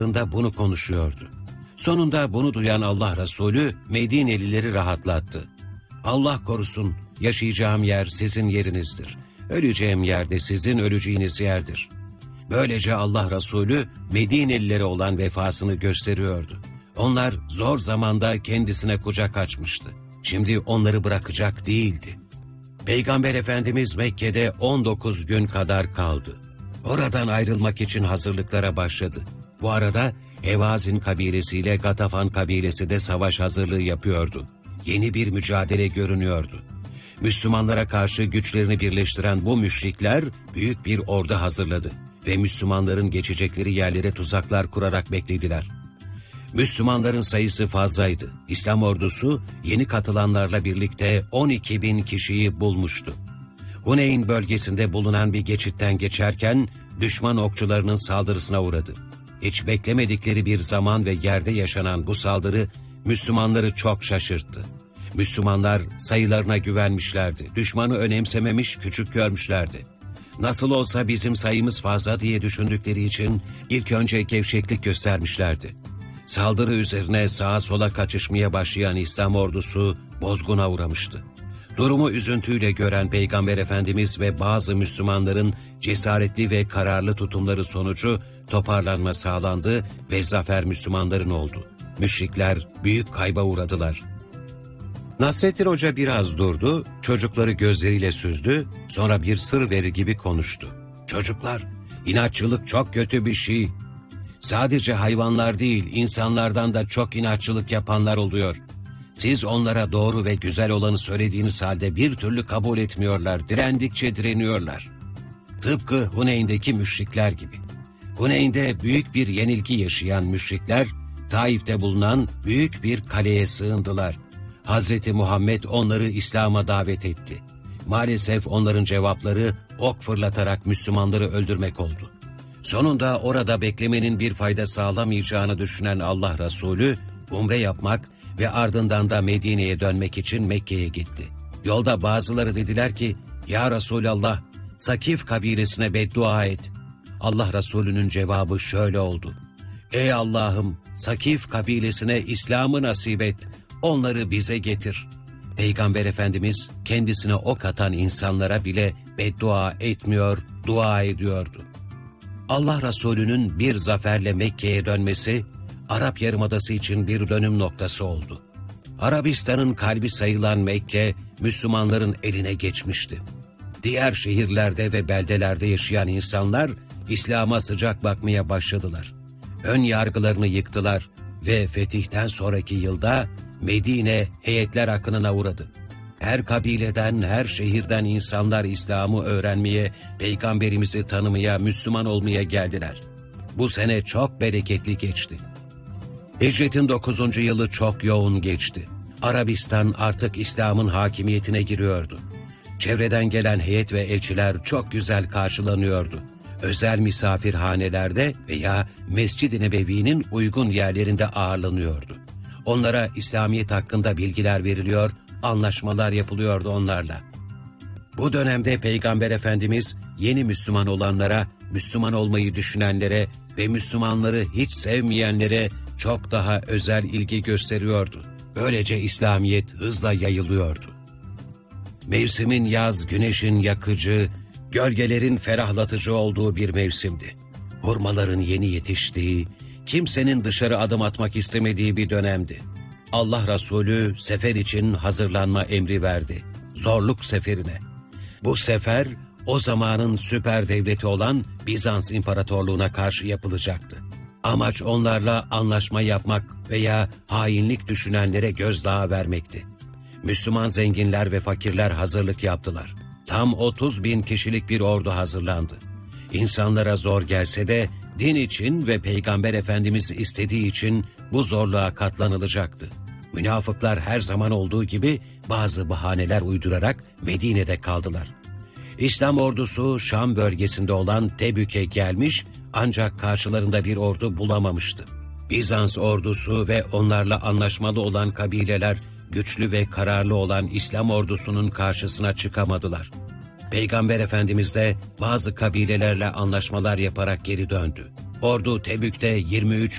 bunu konuşuyordu. Sonunda bunu duyan Allah Resulü Medinelileri rahatlattı. Allah korusun, yaşayacağım yer sizin yerinizdir. Öleceğim yerde sizin öleceğiniz yerdir. Böylece Allah Resulü Medinelilere olan vefasını gösteriyordu. Onlar zor zamanda kendisine kucak açmıştı. Şimdi onları bırakacak değildi. Peygamber Efendimiz Mekke'de 19 gün kadar kaldı. Oradan ayrılmak için hazırlıklara başladı. Bu arada Hevazin kabilesiyle Gatafan kabilesi de savaş hazırlığı yapıyordu. Yeni bir mücadele görünüyordu. Müslümanlara karşı güçlerini birleştiren bu müşrikler büyük bir ordu hazırladı ve Müslümanların geçecekleri yerlere tuzaklar kurarak beklediler. Müslümanların sayısı fazlaydı. İslam ordusu yeni katılanlarla birlikte 12.000 kişiyi bulmuştu. Huneyn bölgesinde bulunan bir geçitten geçerken düşman okçularının saldırısına uğradı. Hiç beklemedikleri bir zaman ve yerde yaşanan bu saldırı Müslümanları çok şaşırttı. Müslümanlar sayılarına güvenmişlerdi. Düşmanı önemsememiş, küçük görmüşlerdi. Nasıl olsa bizim sayımız fazla diye düşündükleri için ilk önce gevşeklik göstermişlerdi. Saldırı üzerine sağa sola kaçışmaya başlayan İslam ordusu bozguna uğramıştı. Durumu üzüntüyle gören Peygamber Efendimiz ve bazı Müslümanların cesaretli ve kararlı tutumları sonucu toparlanma sağlandı ve zafer Müslümanların oldu. Müşrikler büyük kayba uğradılar. Nasrettin Hoca biraz durdu, çocukları gözleriyle süzdü, sonra bir sır verir gibi konuştu. Çocuklar, inatçılık çok kötü bir şey. Sadece hayvanlar değil, insanlardan da çok inatçılık yapanlar oluyor. Siz onlara doğru ve güzel olanı söylediğiniz halde bir türlü kabul etmiyorlar, direndikçe direniyorlar. Tıpkı Huneyn'deki müşrikler gibi. Huneyn'de büyük bir yenilgi yaşayan müşrikler, Taif'te bulunan büyük bir kaleye sığındılar. Hazreti Muhammed onları İslam'a davet etti. Maalesef onların cevapları ok fırlatarak Müslümanları öldürmek oldu. Sonunda orada beklemenin bir fayda sağlamayacağını düşünen Allah Resulü, umre yapmak ve ardından da Medine'ye dönmek için Mekke'ye gitti. Yolda bazıları dediler ki, "Ya Resulallah, Sakif kabilesine beddua et." Allah Resulü'nün cevabı şöyle oldu: "Ey Allah'ım, Sakif kabilesine İslam'ı nasip et, onları bize getir." Peygamber Efendimiz kendisine ok atan insanlara bile beddua etmiyor, dua ediyordu. Allah Resulü'nün bir zaferle Mekke'ye dönmesi, Arap Yarımadası için bir dönüm noktası oldu. Arabistan'ın kalbi sayılan Mekke, Müslümanların eline geçmişti. Diğer şehirlerde ve beldelerde yaşayan insanlar, İslam'a sıcak bakmaya başladılar. Ön yargılarını yıktılar ve fetihten sonraki yılda Medine heyetler akınına uğradı. Her kabileden, her şehirden insanlar İslam'ı öğrenmeye, Peygamberimizi tanımaya, Müslüman olmaya geldiler. Bu sene çok bereketli geçti. Hicretin 9. yılı çok yoğun geçti. Arabistan artık İslam'ın hakimiyetine giriyordu. Çevreden gelen heyet ve elçiler çok güzel karşılanıyordu. Özel misafirhanelerde veya Mescid-i Nebevi'nin uygun yerlerinde ağırlanıyordu. Onlara İslamiyet hakkında bilgiler veriliyor, anlaşmalar yapılıyordu onlarla. Bu dönemde Peygamber Efendimiz yeni Müslüman olanlara, Müslüman olmayı düşünenlere ve Müslümanları hiç sevmeyenlere çok daha özel ilgi gösteriyordu. Böylece İslamiyet hızla yayılıyordu. Mevsimin yaz, güneşin yakıcı, gölgelerin ferahlatıcı olduğu bir mevsimdi. Hurmaların yeni yetiştiği, kimsenin dışarı adım atmak istemediği bir dönemdi. Allah Resulü sefer için hazırlanma emri verdi. Zorluk seferine. Bu sefer o zamanın süper devleti olan Bizans İmparatorluğu'na karşı yapılacaktı. Amaç onlarla anlaşma yapmak veya hainlik düşünenlere gözdağı vermekti. Müslüman zenginler ve fakirler hazırlık yaptılar. Tam 30.000 kişilik bir ordu hazırlandı. İnsanlara zor gelse de din için ve Peygamber Efendimiz istediği için bu zorluğa katlanılacaktı. Münafıklar her zaman olduğu gibi bazı bahaneler uydurarak Medine'de kaldılar. İslam ordusu Şam bölgesinde olan Tebük'e gelmiş ancak karşılarında bir ordu bulamamıştı. Bizans ordusu ve onlarla anlaşmalı olan kabileler güçlü ve kararlı olan İslam ordusunun karşısına çıkamadılar. Peygamber Efendimiz de bazı kabilelerle anlaşmalar yaparak geri döndü. Ordu Tebük'te 23